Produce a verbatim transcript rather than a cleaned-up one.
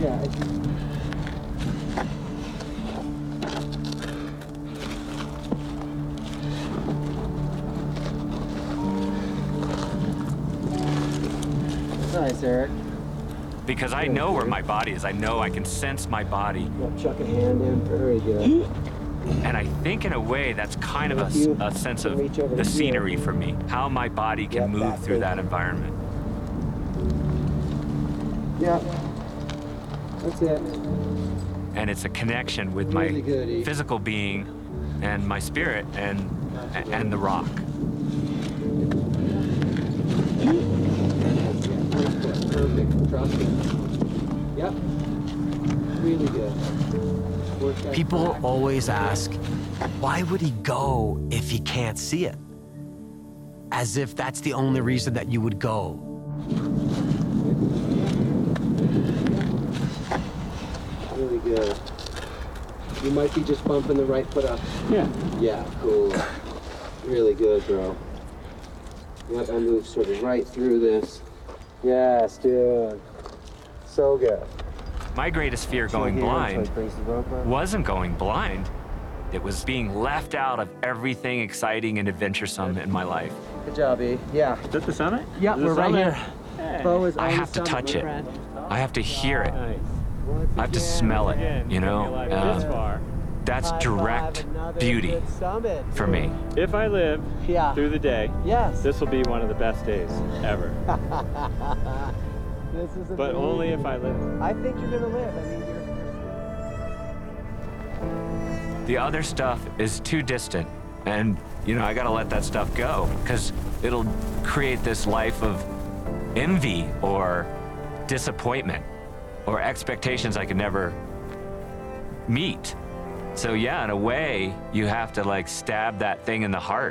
Yeah. It's, nice, Eric. Because I know where my body is. I know I can sense my body. Yep, chuck a hand in. Very good. And I think in a way that's kind of a, a sense of the scenery for me, how my body can Yep, move that through big. that environment. Yeah, that's it. And it's a connection with my Really good, E. physical being and my spirit and, and the rock. Perfect, trust me. Yep, really good. Work that People back. always ask, why would he go if he can't see it? As if that's the only reason that you would go. Really good. You might be just bumping the right foot up. Yeah. Yeah, cool. Really good, bro. Yep, I move sort of right through this. Yes, dude. So good. My greatest fear going Here, blind so it brings the rope up. wasn't going blind. It was being left out of everything exciting and adventuresome in my life. Good job, E. Yeah. Is that the summit? Yeah, Is it we're right summit? here. Hey. Bo is I on have the to summit, touch my it. friend. I have to hear it. Nice. Once I have to again, smell it, Again, you know? taking it Uh, this far. That's high direct five, another beauty good summit, for dude. me. If I live Yeah. through the day, Yes. this will be one of the best days ever. This is But only if amazing. I live. I think you're gonna live. I mean, you're. The other stuff is too distant. And, you know, I gotta let that stuff go because it'll create this life of envy or disappointment or expectations I could never meet. So yeah, in a way, you have to like stab that thing in the heart